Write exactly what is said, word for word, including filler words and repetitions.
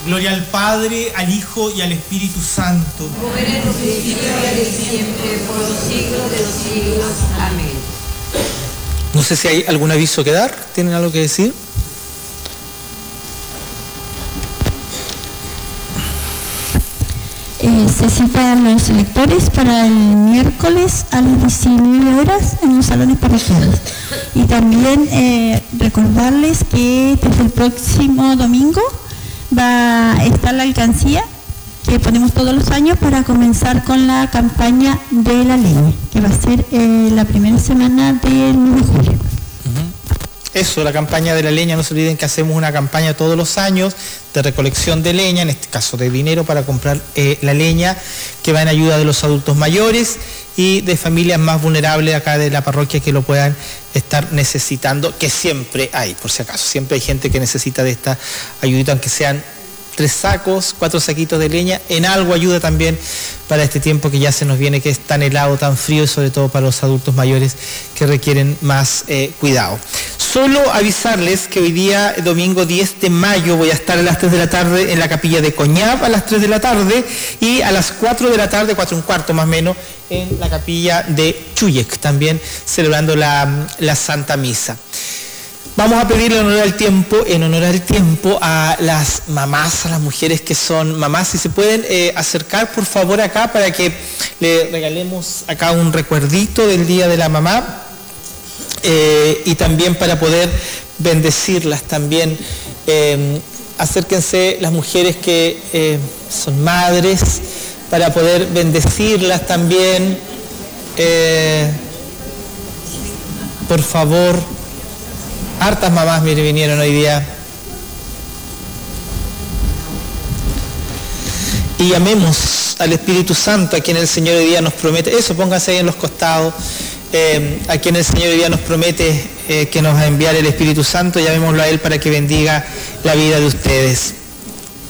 Gloria al Padre, al Hijo y al Espíritu Santo. Como era en el principio, ahora y siempre, por los siglos de los siglos. Amén. No sé si hay algún aviso que dar. ¿Tienen algo que decir? Eh, se citan los lectores para el miércoles a las diecinueve horas en los salones parroquiales. Y también eh, recordarles que desde el próximo domingo va a estar la alcancía que ponemos todos los años para comenzar con la campaña de la leña, que va a ser eh, la primera semana del mes de julio. Eso, la campaña de la leña, no se olviden que hacemos una campaña todos los años de recolección de leña, en este caso de dinero para comprar eh, la leña, que va en ayuda de los adultos mayores y de familias más vulnerables acá de la parroquia que lo puedan estar necesitando, que siempre hay, por si acaso, siempre hay gente que necesita de esta ayudita, aunque sean tres sacos, cuatro saquitos de leña, en algo ayuda también para este tiempo que ya se nos viene, que es tan helado, tan frío, y sobre todo para los adultos mayores que requieren más eh, cuidado. Solo avisarles que hoy día, domingo diez de mayo, voy a estar a las tres de la tarde en la capilla de Coñab a las tres de la tarde y a las cuatro de la tarde, cuatro y un cuarto más o menos, en la capilla de Chuyek, también celebrando la, la Santa Misa. Vamos a pedirle en honor al tiempo, en honor al tiempo a las mamás, a las mujeres que son mamás, si se pueden eh, acercar por favor acá para que le regalemos acá un recuerdito del Día de la Mamá eh, y también para poder bendecirlas también. Eh, acérquense las mujeres que eh, son madres para poder bendecirlas también. Eh, por favor. Hartas mamás, mire, vinieron hoy día. Y llamemos al Espíritu Santo, a quien el Señor hoy día nos promete. Eso, pónganse ahí en los costados. Eh, a quien el Señor hoy día nos promete eh, que nos va a enviar el Espíritu Santo. Llamémoslo a Él para que bendiga la vida de ustedes.